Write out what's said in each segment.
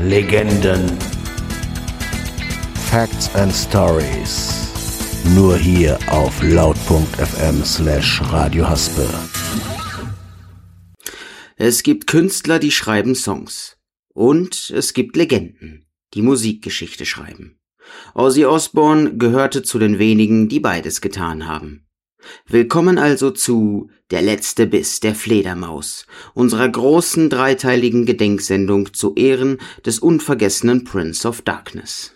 Legenden. Facts and Stories. Nur hier auf laut.fm/Radio Haspe. Es gibt Künstler, die schreiben Songs. Und es gibt Legenden, die Musikgeschichte schreiben. Ozzy Osbourne gehörte zu den wenigen, die beides getan haben. Willkommen also zu Der letzte Biss der Fledermaus, unserer großen dreiteiligen Gedenksendung zu Ehren des unvergessenen Prince of Darkness.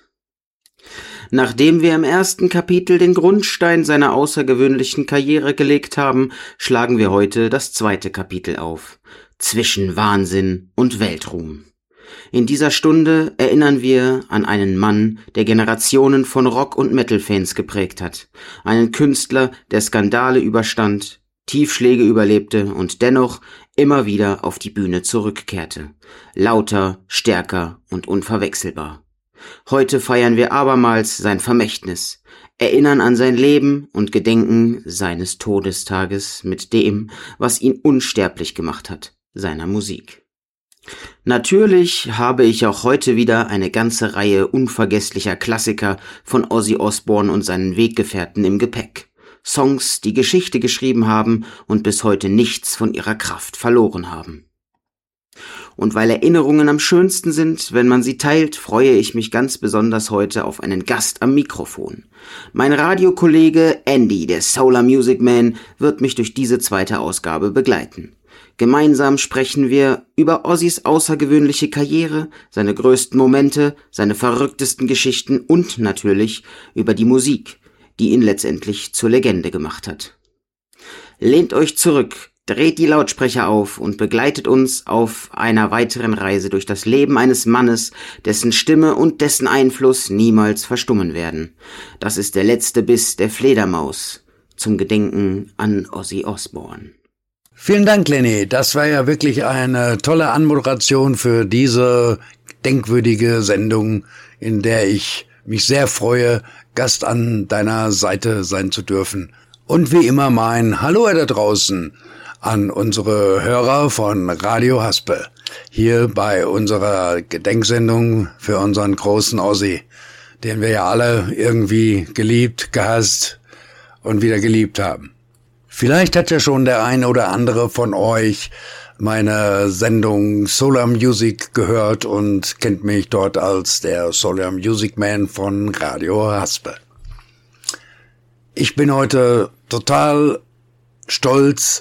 Nachdem wir im ersten Kapitel den Grundstein seiner außergewöhnlichen Karriere gelegt haben, schlagen wir heute das zweite Kapitel auf, zwischen Wahnsinn und Weltruhm. In dieser Stunde erinnern wir an einen Mann, der Generationen von Rock- und Metal-Fans geprägt hat, einen Künstler, der Skandale überstand, Tiefschläge überlebte und dennoch immer wieder auf die Bühne zurückkehrte, lauter, stärker und unverwechselbar. Heute feiern wir abermals sein Vermächtnis, erinnern an sein Leben und gedenken seines Todestages mit dem, was ihn unsterblich gemacht hat, seiner Musik. Natürlich habe ich auch heute wieder eine ganze Reihe unvergesslicher Klassiker von Ozzy Osbourne und seinen Weggefährten im Gepäck. Songs, die Geschichte geschrieben haben und bis heute nichts von ihrer Kraft verloren haben. Und weil Erinnerungen am schönsten sind, wenn man sie teilt, freue ich mich ganz besonders heute auf einen Gast am Mikrofon. Mein Radiokollege Andy, der Solar Music Man, wird mich durch diese zweite Ausgabe begleiten. Gemeinsam sprechen wir über Ozzys außergewöhnliche Karriere, seine größten Momente, seine verrücktesten Geschichten und natürlich über die Musik, die ihn letztendlich zur Legende gemacht hat. Lehnt euch zurück, dreht die Lautsprecher auf und begleitet uns auf einer weiteren Reise durch das Leben eines Mannes, dessen Stimme und dessen Einfluss niemals verstummen werden. Das ist der letzte Biss der Fledermaus zum Gedenken an Ozzy Osbourne. Vielen Dank, Lenny. Das war ja wirklich eine tolle Anmoderation für diese denkwürdige Sendung, in der ich mich sehr freue, Gast an deiner Seite sein zu dürfen. Und wie immer mein Hallo da draußen an unsere Hörer von Radio Haspe, hier bei unserer Gedenksendung für unseren großen Ozzy, den wir ja alle irgendwie geliebt, gehasst und wieder geliebt haben. Vielleicht hat ja schon der eine oder andere von euch meine Sendung Solar Music gehört und kennt mich dort als der Solar Music Man von Radio Haspe. Ich bin heute total stolz,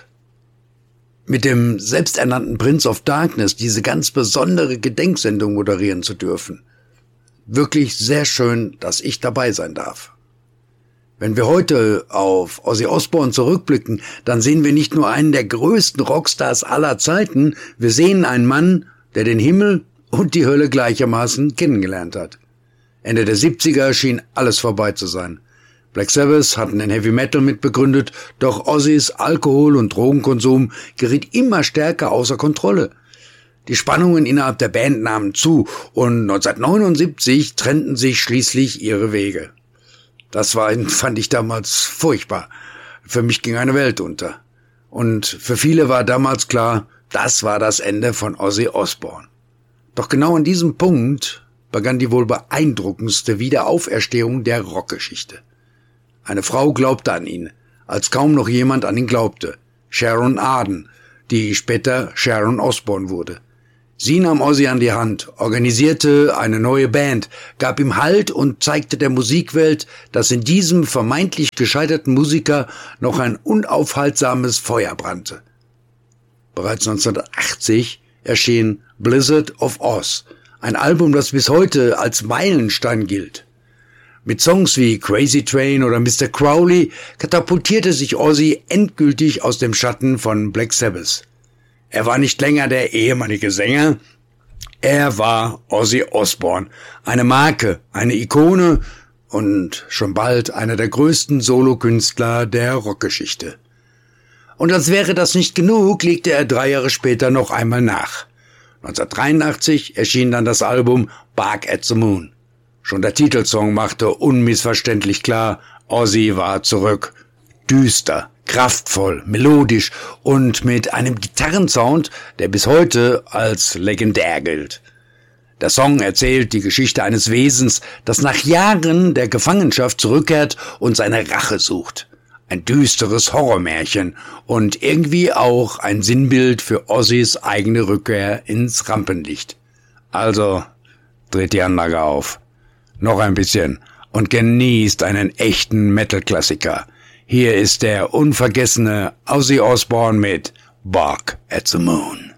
mit dem selbsternannten Prince of Darkness diese ganz besondere Gedenksendung moderieren zu dürfen. Wirklich sehr schön, dass ich dabei sein darf. Wenn wir heute auf Ozzy Osbourne zurückblicken, dann sehen wir nicht nur einen der größten Rockstars aller Zeiten, wir sehen einen Mann, der den Himmel und die Hölle gleichermaßen kennengelernt hat. Ende der 70er schien alles vorbei zu sein. Black Sabbath hatten den Heavy Metal mitbegründet, doch Ozzys Alkohol- und Drogenkonsum geriet immer stärker außer Kontrolle. Die Spannungen innerhalb der Band nahmen zu und 1979 trennten sich schließlich ihre Wege. Das fand ich damals furchtbar. Für mich ging eine Welt unter. Und für viele war damals klar, das war das Ende von Ozzy Osbourne. Doch genau an diesem Punkt begann die wohl beeindruckendste Wiederauferstehung der Rockgeschichte. Eine Frau glaubte an ihn, als kaum noch jemand an ihn glaubte. Sharon Arden, die später Sharon Osbourne wurde. Sie nahm Ozzy an die Hand, organisierte eine neue Band, gab ihm Halt und zeigte der Musikwelt, dass in diesem vermeintlich gescheiterten Musiker noch ein unaufhaltsames Feuer brannte. Bereits 1980 erschien Blizzard of Oz, ein Album, das bis heute als Meilenstein gilt. Mit Songs wie Crazy Train oder Mr. Crowley katapultierte sich Ozzy endgültig aus dem Schatten von Black Sabbath. Er war nicht länger der ehemalige Sänger, er war Ozzy Osbourne, eine Marke, eine Ikone und schon bald einer der größten Solokünstler der Rockgeschichte. Und als wäre das nicht genug, legte er 3 Jahre später noch einmal nach. 1983 erschien dann das Album Bark at the Moon. Schon der Titelsong machte unmissverständlich klar, Ozzy war zurück. Düster, kraftvoll, melodisch und mit einem Gitarrensound, der bis heute als legendär gilt. Der Song erzählt die Geschichte eines Wesens, das nach Jahren der Gefangenschaft zurückkehrt und seine Rache sucht. Ein düsteres Horrormärchen und irgendwie auch ein Sinnbild für Ozzys eigene Rückkehr ins Rampenlicht. Also, dreht die Anlage auf. Noch ein bisschen und genießt einen echten Metal-Klassiker. Hier ist der unvergessene Ozzy Osbourne mit Bark at the Moon.